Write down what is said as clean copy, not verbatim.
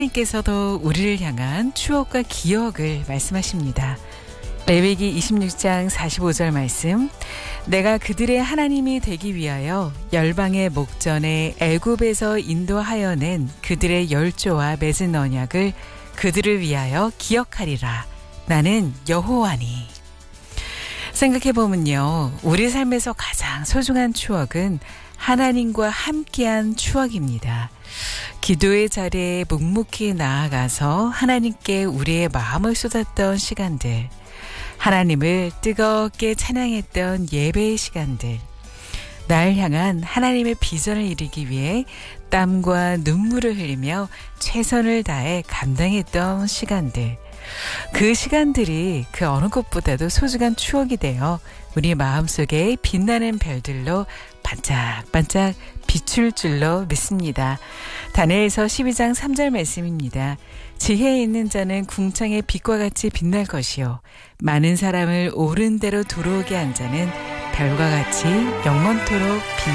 하나님께서도 우리를 향한 추억과 기억을 말씀하십니다. 레위기 26장 45절 말씀. 내가 그들의 하나님이 되기 위하여 열방의 목전에 애굽에서 인도하여 낸 그들의 열조와 맺은 언약을 그들을 위하여 기억하리라. 나는 여호와니. 생각해보면요, 우리 삶에서 가장 소중한 추억은 하나님과 함께한 추억입니다. 기도의 자리에 묵묵히 나아가서 하나님께 우리의 마음을 쏟았던 시간들, 하나님을 뜨겁게 찬양했던 예배의 시간들, 날 향한 하나님의 비전을 이루기 위해 땀과 눈물을 흘리며 최선을 다해 감당했던 시간들, 그 시간들이 그 어느 것보다도 소중한 추억이 되어 우리 마음속에 빛나는 별들로 반짝반짝 비출 줄로 믿습니다. 다니엘서 12장 3절 말씀입니다. 지혜 있는 자는 궁창의 빛과 같이 빛날 것이요 많은 사람을 옳은 대로 들어오게 한 자는 별과 같이 영원토록 빛